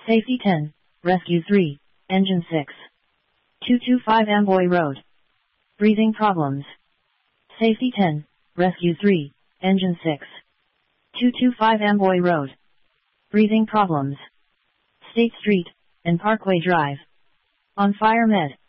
Safety 10, Rescue 3, Engine 6. 225 Amboy Road. Breathing problems. Safety 10, Rescue 3, Engine 6. 225 Amboy Road. Breathing problems. State Street and Parkway Drive. On Fire Med.